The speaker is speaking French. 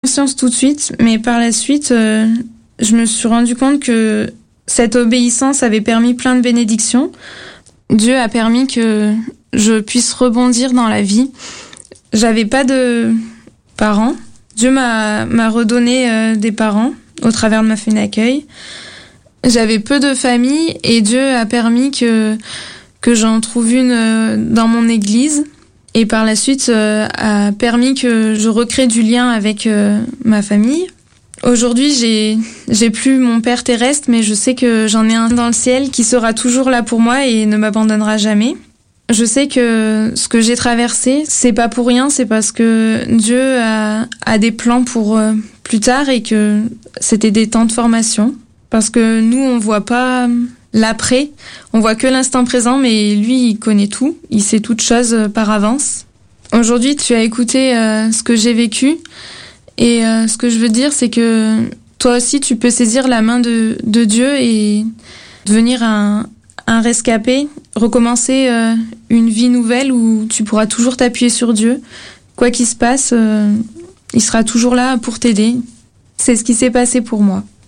conscience tout de suite, mais par la suite, je me suis rendu compte que cette obéissance avait permis plein de bénédictions. Dieu a permis que je puisse rebondir dans la vie. J'avais pas de parents. Dieu m'a redonné des parents au travers de ma famille d'accueil. J'avais peu de famille et Dieu a permis que j'en trouve une dans mon église. Et par la suite, a permis que je recrée du lien avec ma famille. Aujourd'hui, j'ai plus mon père terrestre, mais je sais que j'en ai un dans le ciel qui sera toujours là pour moi et ne m'abandonnera jamais. Je sais que ce que j'ai traversé, c'est pas pour rien, c'est parce que Dieu a des plans pour plus tard et que c'était des temps de formation. Parce que nous, on voit pas l'après, on voit que l'instant présent, mais lui, il connaît tout, il sait toutes choses par avance. Aujourd'hui, tu as écouté ce que j'ai vécu, et ce que je veux dire, c'est que toi aussi, tu peux saisir la main de Dieu et devenir un rescapé, recommencer une vie nouvelle où tu pourras toujours t'appuyer sur Dieu. Quoi qu'il se passe, il sera toujours là pour t'aider. C'est ce qui s'est passé pour moi.